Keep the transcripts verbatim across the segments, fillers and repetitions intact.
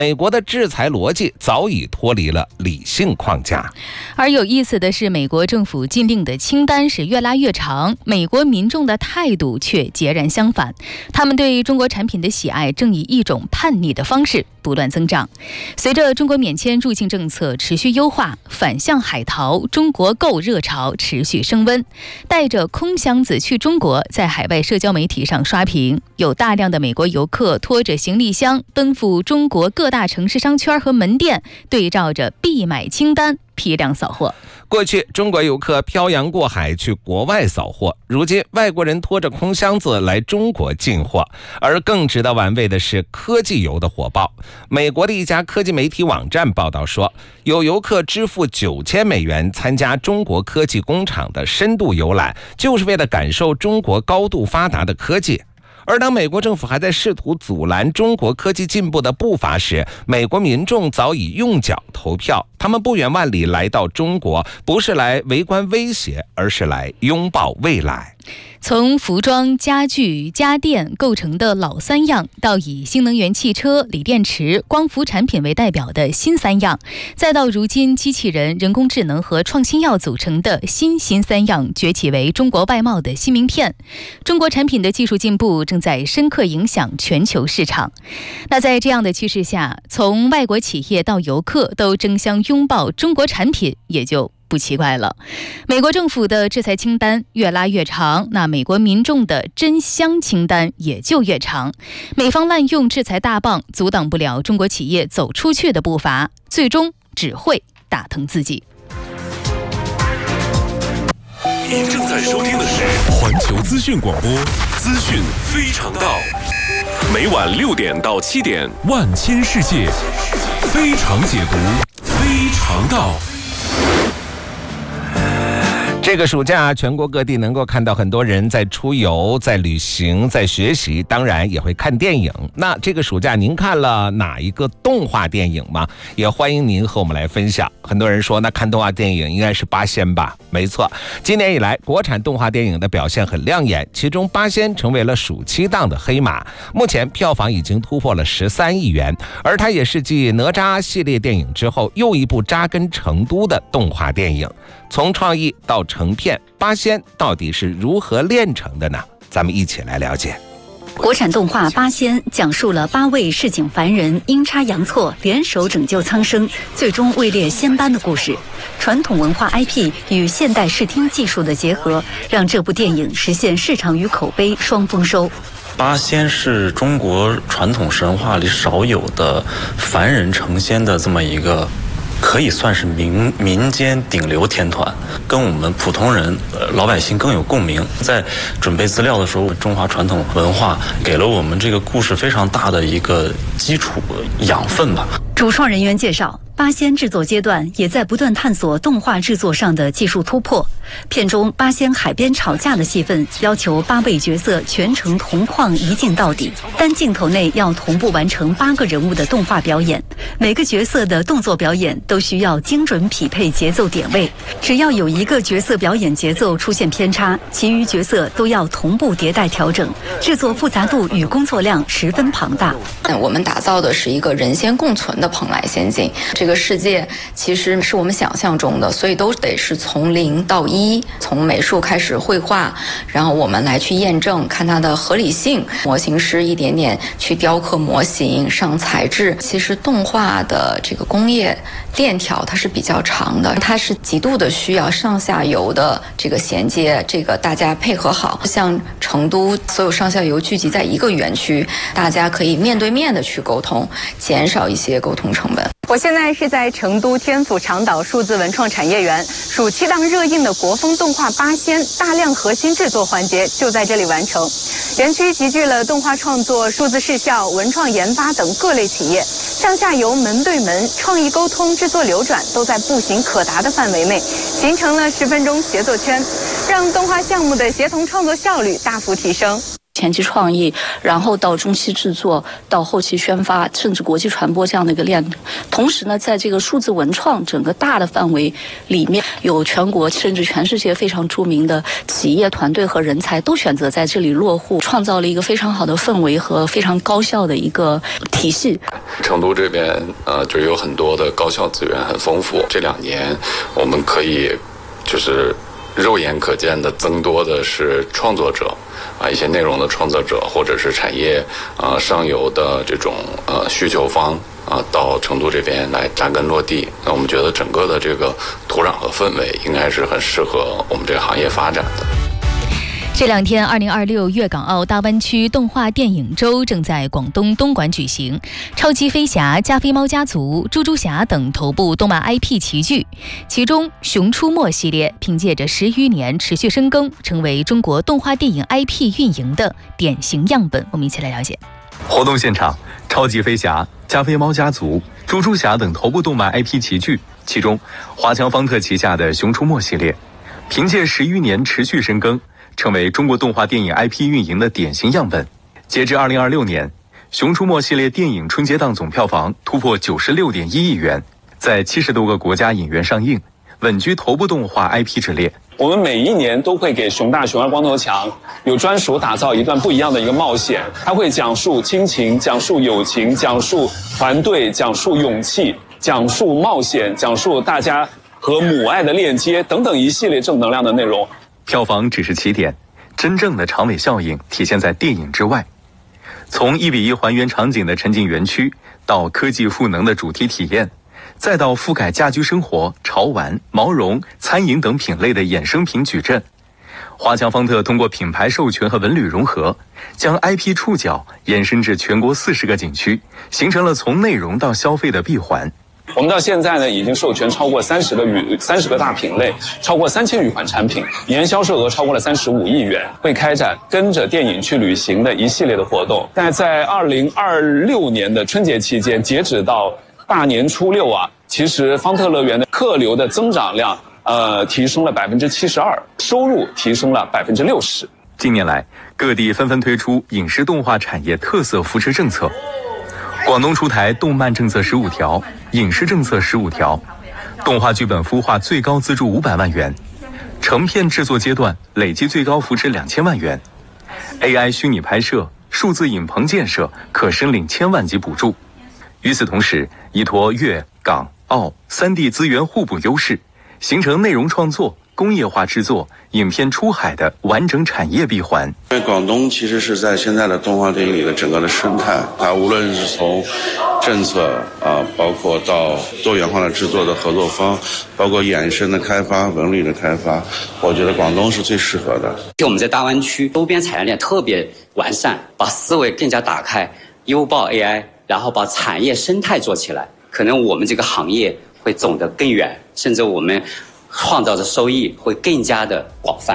美国的制裁逻辑早已脱离了理性框架。 而有意思的是，美国政府禁令的清单是越拉越长，美国民众的态度却截然相反。他们对中国产品的喜爱正以一种叛逆的方式不断增长。随着中国免签入境政策持续优化，反向海淘、中国购热潮持续升温。带着空箱子去中国在海外社交媒体上刷屏，有大量的美国游客拖着行李箱奔赴中国各大城市商圈和门店，对照着必买清单批量扫货。 过去中国游客漂洋过海去国外扫货，如今外国人拖着空箱子来中国进货。而更值得玩味的是科技游的火爆。美国的一家科技媒体网站报道说，有游客支付九千美元参加中国科技工厂的深度游览，就是为了感受中国高度发达的科技。而当美国政府还在试图阻拦中国科技进步的步伐时，美国民众早已用脚投票。他们不远万里来到中国，不是来围观威胁，而是来拥抱未来。 从服装、家具、家电构成的老三样，到以新能源汽车、锂电池、光伏产品为代表的新三样，再到如今机器人、人工智能和创新药组成的新新三样，崛起为中国外贸的新名片。中国产品的技术进步正在深刻影响全球市场。那在这样的趋势下，从外国企业到游客都争相拥抱中国产品，也就不奇怪了。美国政府的制裁清单越拉越长，那美国民众的真香清单也就越长。美方滥用制裁大棒，阻挡不了中国企业走出去的步伐，最终只会打疼自己。 您正在收听的是环球资讯广播，资讯非常道。每晚六点到七点，万千世界非常解读，非常道。 这个暑假全国各地能够看到很多人在出游、在旅行、在学习，当然也会看电影。那这个暑假您看了哪一个动画电影吗？也欢迎您和我们来分享。很多人说那看动画电影应该是八仙吧？没错，今年以来国产动画电影的表现很亮眼，其中八仙成为了暑期档的黑马，目前票房已经突破了十三亿元，而它也是继哪吒系列电影之后又一部扎根成都的动画电影。从创意到成片，八仙到底是如何炼成的呢？咱们一起来了解。 国产动画《八仙》讲述了八位市井凡人阴差阳错联手拯救苍生，最终位列仙班的故事。传统文化 I P 与现代视听技术的结合，让这部电影实现市场与口碑双丰收。 八仙是中国传统神话里少有的凡人成仙的这么一个，可以算是民民间顶流天团，跟我们普通人、呃、老百姓更有共鸣。在准备资料的时候，中华传统文化给了我们这个故事非常大的一个基础养分吧。 主创人员介绍，八仙制作阶段也在不断探索动画制作上的技术突破。片中八仙海边吵架的戏份要求八位角色全程同框一镜到底，单镜头内要同步完成八个人物的动画表演，每个角色的动作表演都需要精准匹配节奏点位，只要有一个角色表演节奏出现偏差，其余角色都要同步迭代调整，制作复杂度与工作量十分庞大。 我们打造的是一个人仙共存的蓬莱仙境，这个世界其实是我们想象中的，所以都得是从零到一，从美术开始绘画，然后我们来去验证，看它的合理性。模型师一点点去雕刻模型，上材质。其实动画的这个工业链条它是比较长的，它是极度的需要上下游的这个衔接，这个大家配合好。像成都所有上下游聚集在一个园区，大家可以面对面的去沟通，减少一些沟通成本。 我现在是在成都天府长岛数字文创产业园，暑期档热映的国风动画《八仙》大量核心制作环节就在这里完成。园区集聚了动画创作、数字视效、文创研发等各类企业，上下游门对门、创意沟通、制作流转都在步行可达的范围内，形成了十分钟协作圈，让动画项目的协同创作效率大幅提升。 前期创意，然后到中期制作，到后期宣发，甚至国际传播这样的一个链。同时呢，在这个数字文创整个大的范围里面，有全国甚至全世界非常著名的企业团队和人才都选择在这里落户，创造了一个非常好的氛围和非常高效的一个体系。 成都这边呃，就有很多的高校资源很丰富，这两年我们可以就是肉眼可见的增多的是创作者啊，一些内容的创作者，或者是产业啊上游的这种呃需求方啊，到成都这边来扎根落地。那我们觉得整个的这个土壤和氛围应该是很适合我们这个行业发展的。 这两天，二零二六粤港澳大湾区动画电影周正在广东东莞举行。超级飞侠、加菲猫家族、猪猪侠等头部动漫 I P 齐聚，其中《熊出没》系列凭借着十余年持续深耕，成为中国动画电影 I P 运营的典型样本。我们一起来了解。 活动现场，超级飞侠、加菲猫家族、猪猪侠等头部动漫 I P 齐聚，其中华强方特旗下的《熊出没》系列，凭借十余年持续深耕，成为中国动画电影 I P 运营的典型样本。截至二零二六年，《熊出没》系列电影春节档总票房突破九十六点一亿元，在七十多个国家影院上映，稳居头部动画 I P 之列。 我们每一年都会给熊大、熊二、光头强有专属打造一段不一样的一个冒险，它会讲述亲情，讲述友情，讲述团队，讲述勇气，讲述冒险，讲述大家和母爱的链接等等一系列正能量的内容。 票房只是起点，真正的长尾效应体现在电影之外。从一比一还原场景的沉浸园区，到科技赋能的主题体验，再到覆盖家居生活、潮玩、毛绒、餐饮等品类的衍生品矩阵，华强方特通过品牌授权和文旅融合，将 I P 触角延伸至全国四十个景区，形成了从内容到消费的闭环。 我们到现在呢，已经授权超过三十个语三十个大品类，超过三千余款产品，年销售额超过了三十五亿元。会开展跟着电影去旅行的一系列的活动。但在二零二六年的春节期间，截止到大年初六啊，其实方特乐园的客流的增长量，呃，提升了百分之七十二，收入提升了百分之六十。 近年来，各地纷纷推出影视动画产业特色扶持政策。广东出台动漫政策十五条，影视政策十五条，动画剧本孵化最高资助五百万元，成片制作阶段累计最高扶持两千万元 ，A I 虚拟拍摄、数字影棚建设可申领千万级补助。与此同时，依托粤港澳三地资源互补优势，形成内容创作、工业化制作、影片出海的完整产业闭环。 因为广东其实是在现在的动画电影里的整个的生态，它无论是从政策啊，包括到多元化的制作的合作方，包括衍生的开发、文旅的开发，我觉得广东是最适合的。 我们在大湾区周边产业链特别完善，把思维更加打开，优抱 A I， 然后把产业生态做起来，可能我们这个行业会走得更远，甚至我们创造的收益会更加的广泛。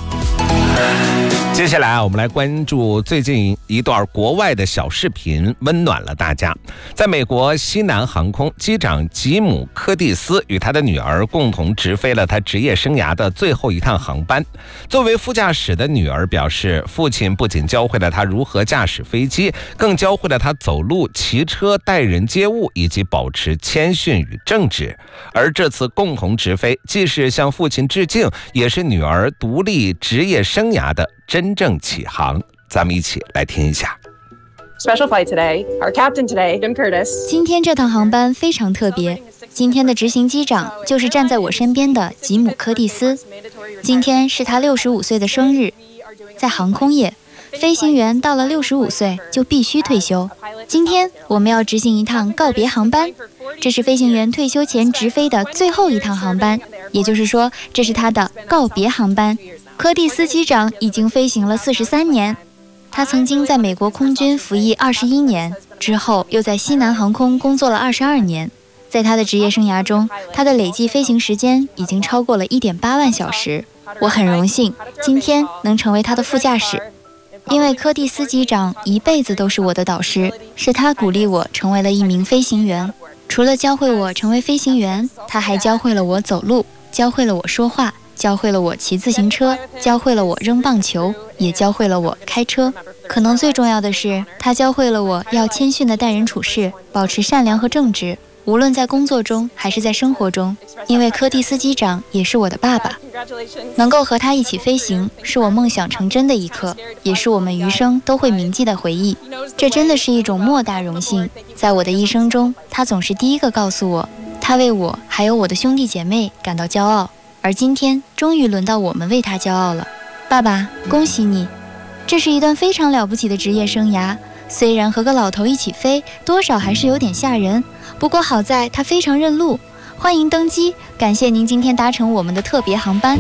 接下来啊，我们来关注最近一段国外的小视频，温暖了大家。在美国西南航空，机长吉姆·柯蒂斯与他的女儿共同直飞了他职业生涯的最后一趟航班。作为副驾驶的女儿表示，父亲不仅教会了他如何驾驶飞机，更教会了他走路、骑车、待人接物以及保持谦逊与正直。而这次共同直飞，既是向父亲致敬，也是女儿独立职业生涯的真正起航。咱们一起来听一下。 Special flight today. Our captain today, Jim Curtis. 今天这趟航班非常特别，今天的执行机长就是站在我身边的吉姆·柯蒂斯。今天是他六十五岁的生日。在航空业，飞行员到了六十五岁就必须退休。今天我们要执行一趟告别航班，这是飞行员退休前直飞的最后一趟航班，也就是说，这是他的告别航班。柯蒂斯机长已经飞行了四十三年，他曾经在美国空军服役二十一年，之后又在西南航空工作了二十二年。在他的职业生涯中，他的累计飞行时间已经超过了 一点八万小时。我很荣幸今天能成为他的副驾驶，因为柯蒂斯机长一辈子都是我的导师，是他鼓励我成为了一名飞行员。除了教会我成为飞行员，他还教会了我走路，教会了我说话，教会了我骑自行车，教会了我扔棒球，也教会了我开车。 可能最重要的是，他教会了我要谦逊地待人处事，保持善良和正直，无论在工作中还是在生活中。因为柯蒂斯机长也是我的爸爸，能够和他一起飞行，是我梦想成真的一刻，也是我们余生都会铭记的回忆。这真的是一种莫大荣幸。在我的一生中，他总是第一个告诉我，他为我还有我的兄弟姐妹感到骄傲。而今天，终于轮到我们为他骄傲了。爸爸，恭喜你！这是一段非常了不起的职业生涯，虽然和个老头一起飞，多少还是有点吓人。不过好在他非常认路。欢迎登机，感谢您今天搭乘我们的特别航班。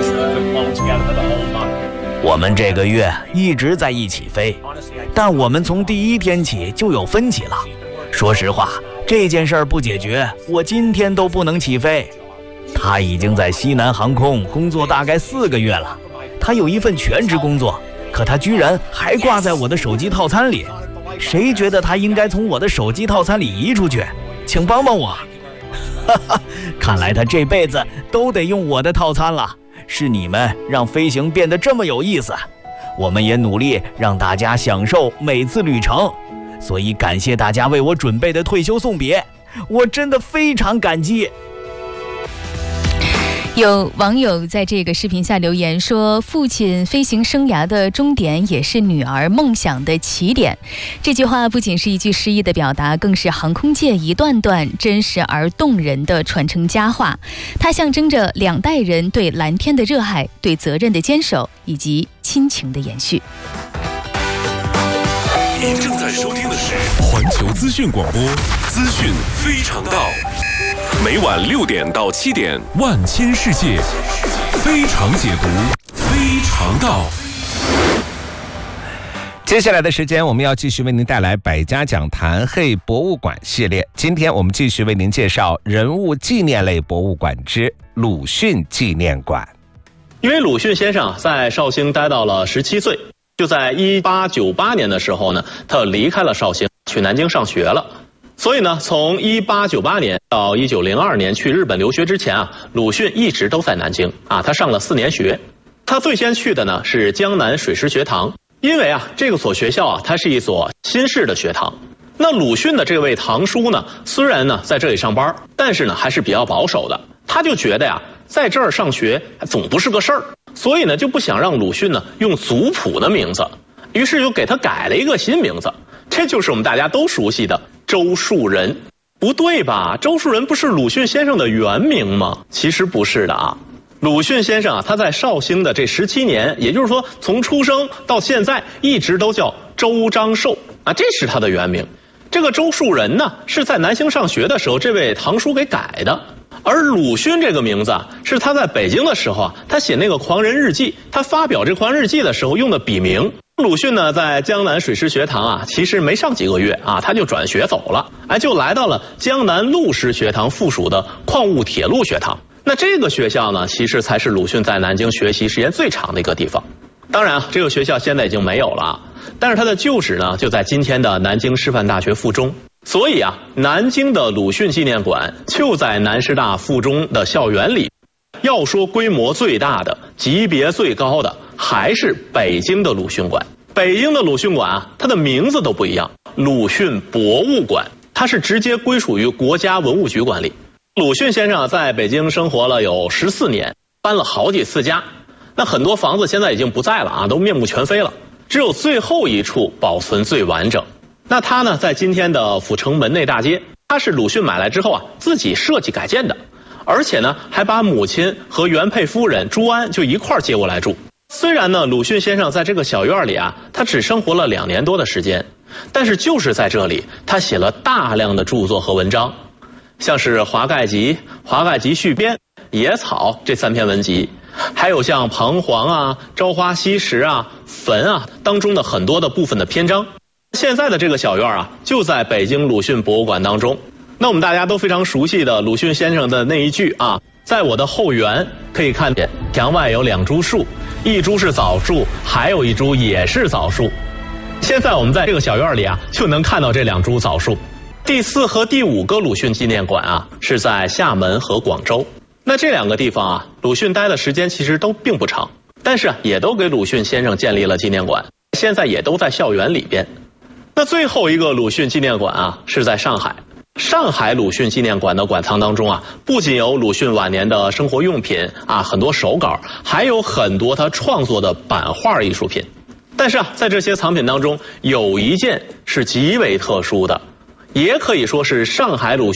我们这个月一直在一起飞，但我们从第一天起就有分歧了。说实话，这件事儿不解决，我今天都不能起飞。他已经在西南航空工作大概四个月了，他有一份全职工作，可他居然还挂在我的手机套餐里。谁觉得他应该从我的手机套餐里移出去？请帮帮我。哈哈，看来他这辈子都得用我的套餐了。是你们让飞行变得这么有意思，我们也努力让大家享受每次旅程，所以感谢大家为我准备的退休送别，我真的非常感激。 有网友在这个视频下留言说，父亲飞行生涯的终点也是女儿梦想的起点。这句话不仅是一句诗意的表达，更是航空界一段段真实而动人的传承佳话。它象征着两代人对蓝天的热爱，对责任的坚守，以及亲情的延续。 您正在收听的是环球资讯广播，资讯非常道。每晚六点到七点，万千世界非常解读，非常道。 接下来的时间，我们要继续为您带来百家讲坛嘿博物馆系列。今天我们继续为您介绍人物纪念类博物馆之鲁迅纪念馆。 因为鲁迅先生在绍兴待到了十七岁，就在一八九八年的时候呢，他离开了绍兴，去南京上学了。所以呢，从一八九八年到一九零二年去日本留学之前啊，鲁迅一直都在南京啊，他上了四年学。他最先去的呢是江南水师学堂，因为啊这个所学校啊，它是一所新式的学堂。那鲁迅的这位堂叔呢，虽然呢在这里上班，但是呢还是比较保守的。他就觉得呀，在这儿上学总不是个事儿，所以呢就不想让鲁迅呢用族谱的名字，于是就给他改了一个新名字，这就是我们大家都熟悉的周树人。不对吧？周树人不是鲁迅先生的原名吗？其实不是的啊。鲁迅先生啊，他在绍兴的这十七年，也就是说从出生到现在一直都叫周章寿啊，这是他的原名。这个周树人呢，是在南京上学的时候这位堂叔给改的。而鲁迅这个名字啊，是他在北京的时候啊，他写那个狂人日记，他发表这狂人日记的时候用的笔名。鲁迅呢，在江南水师学堂啊，其实没上几个月啊，他就转学走了，哎，就来到了江南陆师学堂附属的矿物铁路学堂。那这个学校呢，其实才是鲁迅在南京学习时间最长的一个地方。当然啊，这个学校现在已经没有了啊，但是它的旧址呢，就在今天的南京师范大学附中。所以啊，南京的鲁迅纪念馆就在南师大附中的校园里。要说规模最大的、级别最高的，还是北京的鲁迅馆。北京的鲁迅馆啊，它的名字都不一样，鲁迅博物馆，它是直接归属于国家文物局管理。鲁迅先生在北京生活了有十四年，搬了好几次家，那很多房子现在已经不在了啊，都面目全非了，只有最后一处保存最完整。那它呢，在今天的阜成门内大街，它是鲁迅买来之后啊，自己设计改建的。而且呢，还把母亲和原配夫人朱安就一块接过来住。虽然呢，鲁迅先生在这个小院里啊，他只生活了两年多的时间，但是就是在这里，他写了大量的著作和文章，像是《华盖集》《华盖集续编》《野草》这三篇文集，还有像《彷徨》啊、《朝花夕拾》啊、《坟》啊当中的很多的部分的篇章。现在的这个小院啊，就在北京鲁迅博物馆当中。那我们大家都非常熟悉的鲁迅先生的那一句啊，在我的后园可以看见墙外有两株树，一株是枣树，还有一株也是枣树。现在我们在这个小院里啊，就能看到这两株枣树。第四和第五个鲁迅纪念馆啊，是在厦门和广州。那这两个地方啊，鲁迅待的时间其实都并不长，但是啊，也都给鲁迅先生建立了纪念馆。 现在也都在校园里边。那最后一个鲁迅纪念馆啊，是在上海。上海鲁迅纪念馆的馆藏当中啊，不仅有鲁迅晚年的生活用品啊，很多手稿，还有很多他创作的版画艺术品。但是啊，在这些藏品当中，有一件是极为特殊的，也可以说是上海鲁迅